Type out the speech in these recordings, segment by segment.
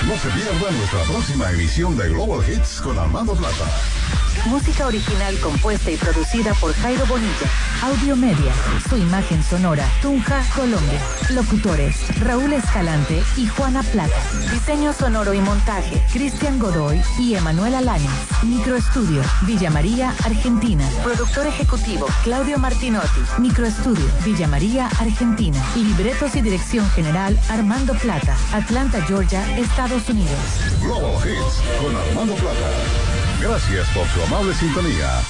No se pierda nuestra próxima emisión de Global Hits con Armando Plata. Música original compuesta y producida por Jairo Bonilla. Audio Media. Su imagen sonora. Tunja, Colombia. Locutores: Raúl Escalante y Juana Plata. Diseño sonoro y montaje: Cristian Godoy y Emanuela Lanes. Microestudio: Villa María, Argentina. Productor ejecutivo: Claudio Martinotti. Microestudio: Villa María, Argentina. Libretos y dirección general: Armando Plata. Atlanta, Georgia, Estados Unidos. Global Hits con Armando Plata. Gracias por su amable sintonía.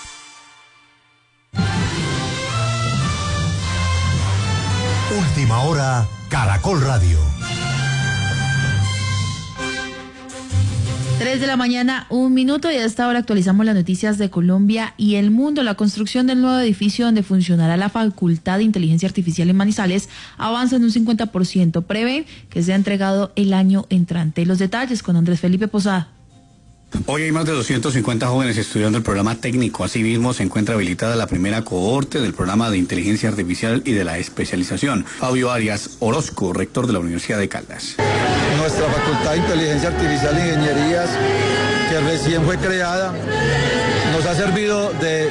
Última hora, Caracol Radio. 3 de la mañana, 1 minuto, y a esta hora actualizamos las noticias de Colombia y el mundo. La construcción del nuevo edificio donde funcionará la Facultad de Inteligencia Artificial en Manizales avanza en un 50%. Prevé que sea entregado el año entrante. Los detalles con Andrés Felipe Posada. Hoy hay más de 250 jóvenes estudiando el programa técnico. Asimismo, se encuentra habilitada la primera cohorte del programa de inteligencia artificial y de la especialización. Fabio Arias Orozco, rector de la Universidad de Caldas. Nuestra Facultad de Inteligencia Artificial e Ingenierías, que recién fue creada, nos ha servido de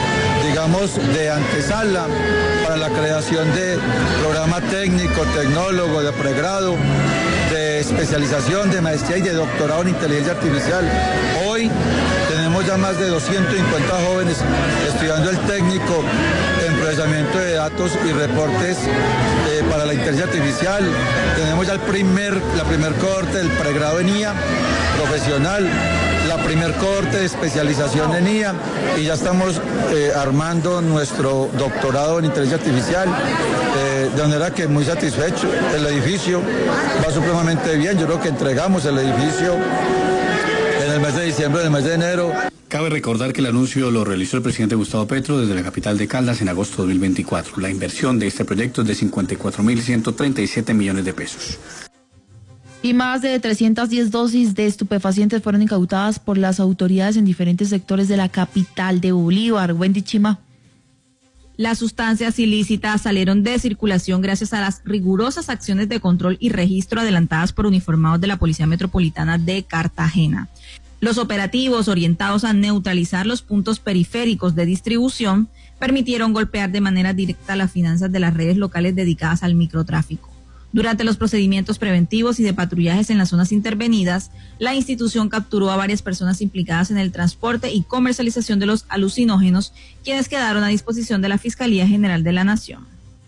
antesala para la creación de programa técnico, tecnólogo, de pregrado, de especialización, de maestría y de doctorado en inteligencia artificial. Hoy tenemos ya más de 250 jóvenes estudiando el técnico en procesamiento de datos y reportes para la inteligencia artificial. Tenemos ya la primer cohorte del pregrado en IA profesional, la primer cohorte de especialización en IA, y ya estamos armando nuestro doctorado en inteligencia artificial, de manera que muy satisfecho. El edificio va supremamente bien. Yo creo que entregamos el edificio en el mes de diciembre, en el mes de enero. Cabe recordar que el anuncio lo realizó el presidente Gustavo Petro desde la capital de Caldas en agosto de 2024. La inversión de este proyecto es de 54.137 millones de pesos. Y más de 310 dosis de estupefacientes fueron incautadas por las autoridades en diferentes sectores de la capital de Bolívar. Wendy Chima. Las sustancias ilícitas salieron de circulación gracias a las rigurosas acciones de control y registro adelantadas por uniformados de la Policía Metropolitana de Cartagena. Los operativos orientados a neutralizar los puntos periféricos de distribución permitieron golpear de manera directa las finanzas de las redes locales dedicadas al microtráfico. Durante los procedimientos preventivos y de patrullajes en las zonas intervenidas, la institución capturó a varias personas implicadas en el transporte y comercialización de los alucinógenos, quienes quedaron a disposición de la Fiscalía General de la Nación.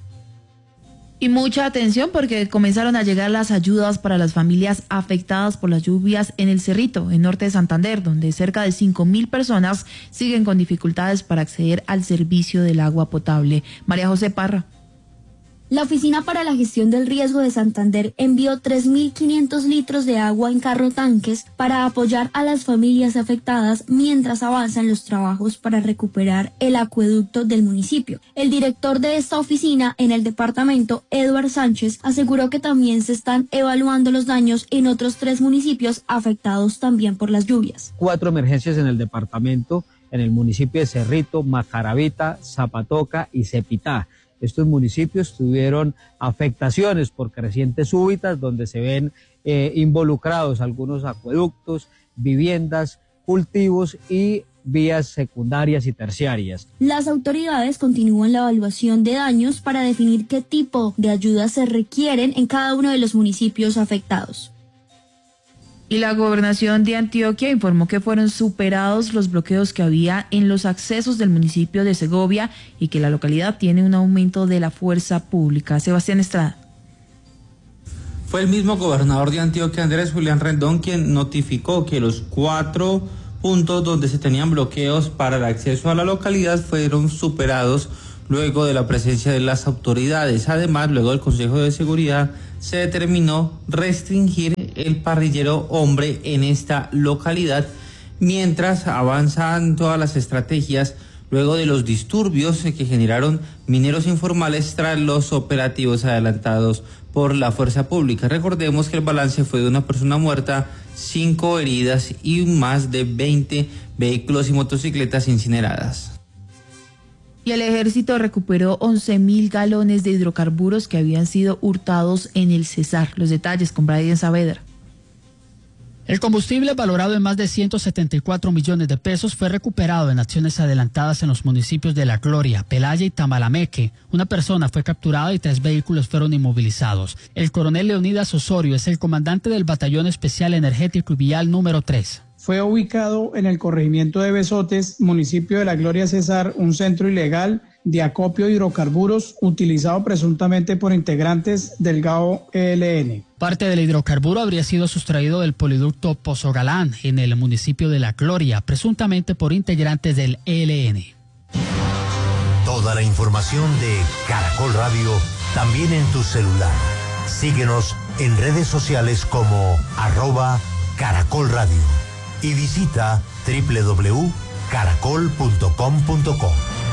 Y mucha atención porque comenzaron a llegar las ayudas para las familias afectadas por las lluvias en el Cerrito, en norte de Santander, donde cerca de 5.000 personas siguen con dificultades para acceder al servicio del agua potable. María José Parra. La Oficina para la Gestión del Riesgo de Santander envió 3.500 litros de agua en carro-tanques para apoyar a las familias afectadas mientras avanzan los trabajos para recuperar el acueducto del municipio. El director de esta oficina en el departamento, Eduard Sánchez, aseguró que también se están evaluando los daños en otros 3 municipios afectados también por las lluvias. 4 emergencias en el departamento, en el municipio de Cerrito, Macaravita, Zapatoca y Cepitá. Estos municipios tuvieron afectaciones por crecientes súbitas, donde se ven involucrados algunos acueductos, viviendas, cultivos y vías secundarias y terciarias. Las autoridades continúan la evaluación de daños para definir qué tipo de ayudas se requieren en cada uno de los municipios afectados. Y la gobernación de Antioquia informó que fueron superados los bloqueos que había en los accesos del municipio de Segovia y que la localidad tiene un aumento de la fuerza pública. Sebastián Estrada. Fue el mismo gobernador de Antioquia, Andrés Julián Rendón, quien notificó que los 4 puntos donde se tenían bloqueos para el acceso a la localidad fueron superados luego de la presencia de las autoridades. Además, luego del Consejo de Seguridad se determinó restringir el parrillero hombre en esta localidad, mientras avanzan todas las estrategias luego de los disturbios que generaron mineros informales tras los operativos adelantados por la fuerza pública. Recordemos que el balance fue de una persona muerta, 5 heridas y más de 20 vehículos y motocicletas incineradas. Y el ejército recuperó 11.000 galones de hidrocarburos que habían sido hurtados en el Cesar. Los detalles con Brian Saavedra. El combustible, valorado en más de 174 millones de pesos, fue recuperado en acciones adelantadas en los municipios de La Gloria, Pelaya y Tamalameque. Una persona fue capturada y 3 vehículos fueron inmovilizados. El coronel Leonidas Osorio es el comandante del Batallón Especial Energético y Vial número 3. Fue ubicado en el corregimiento de Besotes, municipio de La Gloria Cesar, un centro ilegal de acopio de hidrocarburos utilizado presuntamente por integrantes del GAO ELN. Parte del hidrocarburo habría sido sustraído del poliducto Pozo Galán en el municipio de La Gloria, presuntamente por integrantes del ELN. Toda la información de Caracol Radio también en tu celular. Síguenos en redes sociales como @Caracol Radio y visita www.caracol.com.co.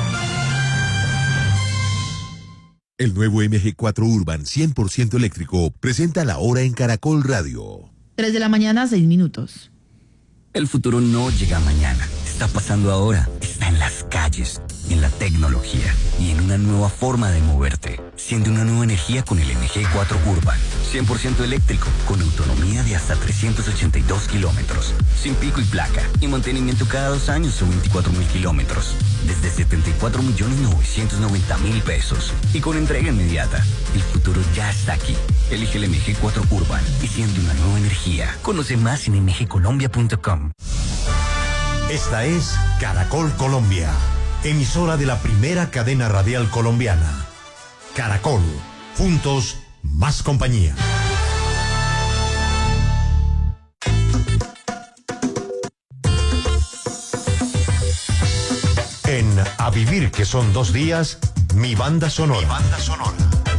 El nuevo MG4 Urban 100% eléctrico presenta la hora en Caracol Radio. 3 de la mañana, 6 minutos. El futuro no llega mañana, está pasando ahora, está en las calles, en la tecnología y en una nueva forma de moverte. Siente una nueva energía con el MG4 Urban, 100% eléctrico, con autonomía de hasta 382 kilómetros, sin pico y placa y mantenimiento cada 2 años o 24.000 kilómetros, desde 74.990.000 pesos y con entrega inmediata. El futuro ya está aquí. Elige el MG4 Urban y siente una nueva energía. Conoce más en mgcolombia.com. Esta es Caracol Colombia, emisora de la primera cadena radial colombiana. Caracol, juntos, más compañía. En A Vivir, que son 2 días, mi banda sonora. Mi banda sonora.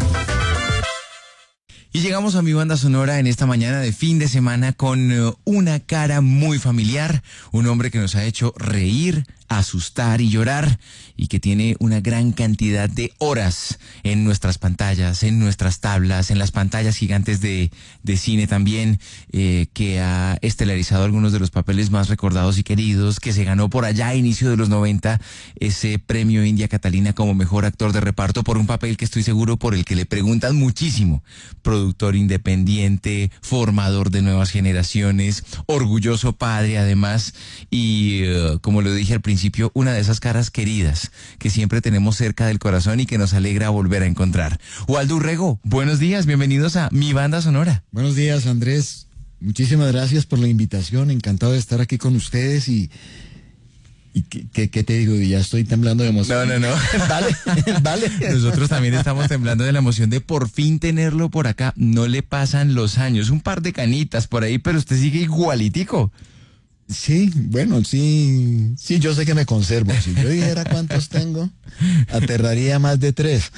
Y llegamos a mi banda sonora en esta mañana de fin de semana con una cara muy familiar, un hombre que nos ha hecho reír, asustar y llorar y que tiene una gran cantidad de horas en nuestras pantallas, en nuestras tablas, en las pantallas gigantes de cine también, que ha estelarizado algunos de los papeles más recordados y queridos, que se ganó por allá a inicio de los 90 ese premio India Catalina como mejor actor de reparto por un papel que estoy seguro por el que le preguntan muchísimo. Productor independiente, formador de nuevas generaciones, orgulloso padre además y como lo dije al principio, una de esas caras queridas que siempre tenemos cerca del corazón y que nos alegra volver a encontrar. Waldo Urrego, buenos días, bienvenidos a Mi Banda Sonora. Buenos días, Andrés. Muchísimas gracias por la invitación, encantado de estar aquí con ustedes y ¿qué te digo? Ya estoy temblando de emoción. No. Vale. Nosotros también estamos temblando de la emoción de por fin tenerlo por acá. No le pasan los años, un par de canitas por ahí, pero usted sigue igualitico. Sí, bueno, sí, yo sé que me conservo. Si yo dijera cuántos tengo, aterraría más de 3.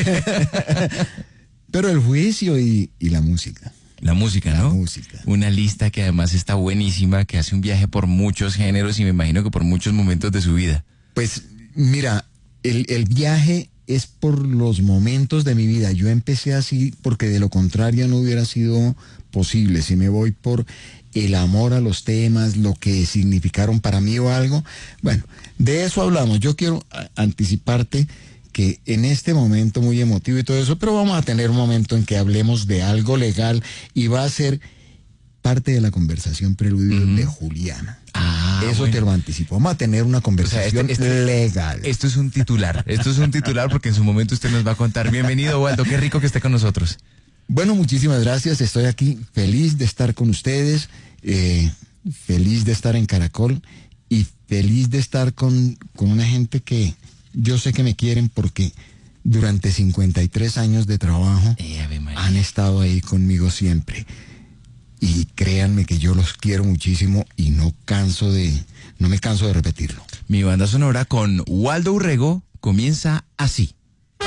Pero el juicio y la música. La música, ¿no? La música. Una lista que además está buenísima, que hace un viaje por muchos géneros y me imagino que por muchos momentos de su vida. Pues, mira, el viaje es por los momentos de mi vida. Yo empecé así porque de lo contrario no hubiera sido posible. Si me voy por el amor a los temas, lo que significaron para mí o algo, bueno, de eso hablamos. Yo quiero anticiparte que en este momento muy emotivo y todo eso, pero vamos a tener un momento en que hablemos de algo legal y va a ser parte de la conversación preludio de Juliana. Eso bueno. Te lo anticipo. Vamos a tener una conversación legal. Esto es un titular porque en su momento usted nos va a contar. Bienvenido, Waldo, qué rico que esté con nosotros. Bueno, muchísimas gracias, estoy aquí feliz de estar con ustedes, feliz de estar en Caracol y feliz de estar con una gente que yo sé que me quieren porque durante 53 años de trabajo han estado ahí conmigo siempre. Y créanme que yo los quiero muchísimo y no me canso de repetirlo. Mi banda sonora con Waldo Urrego comienza así.